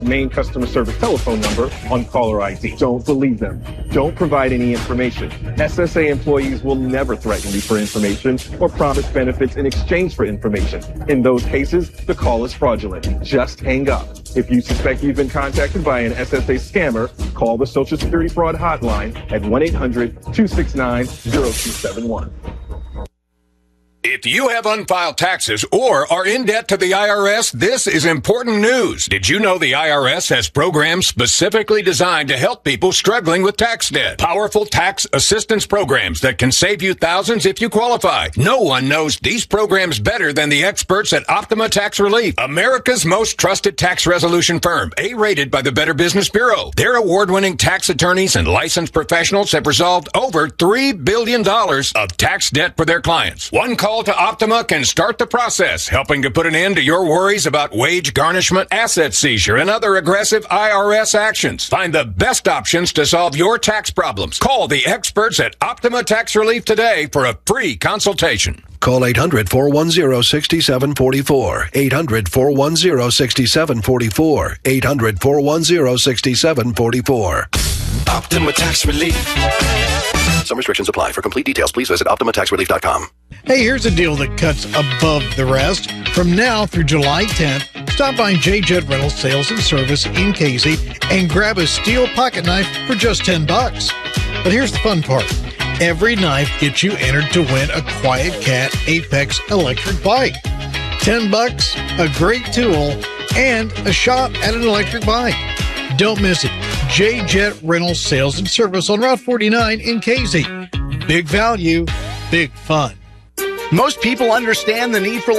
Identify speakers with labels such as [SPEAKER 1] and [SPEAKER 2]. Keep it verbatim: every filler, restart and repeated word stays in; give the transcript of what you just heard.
[SPEAKER 1] main customer service telephone number on caller I D. Don't believe them. Don't provide any information. S S A employees will never threaten you for information or promise benefits in exchange for information. In those cases, the call is fraudulent. Just hang up. If you suspect you've been contacted by an S S A scammer, call the Social Security Fraud Hotline at one eight hundred two six nine zero two seven one.
[SPEAKER 2] If you have unfiled taxes or are in debt to the I R S, this is important news. Did you know the I R S has programs specifically designed to help people struggling with tax debt? Powerful tax assistance programs that can save you thousands if you qualify. No one knows these programs better than the experts at Optima Tax Relief, America's most trusted tax resolution firm, A-rated by the Better Business Bureau. Their award-winning tax attorneys and licensed professionals have resolved over three billion dollars of tax debt for their clients. One call to Optima can start the process, helping to put an end to your worries about wage garnishment, asset seizure, and other aggressive I R S actions. Find the best options to solve your tax problems. Call the experts at Optima Tax Relief today for a free consultation.
[SPEAKER 3] Call eight hundred, four one zero, six seven four four. eight hundred, four one zero, six seven four four. eight hundred, four one zero, six seven four four.
[SPEAKER 4] Optima Tax Relief.
[SPEAKER 3] Some restrictions apply. For complete details, please visit optima tax relief dot com.
[SPEAKER 5] Hey, here's a deal that cuts above the rest. From now through July tenth, stop by J Jet Rental Sales and Service in Casey and grab a steel pocket knife for just ten bucks. But here's the fun part. Every knife gets you entered to win a Quiet Cat Apex electric bike. ten bucks, a great tool, and a shot at an electric bike. Don't miss it. J Jet Rental Sales and Service on Route forty-nine in Casey. Big value, big fun.
[SPEAKER 6] Most people understand the need for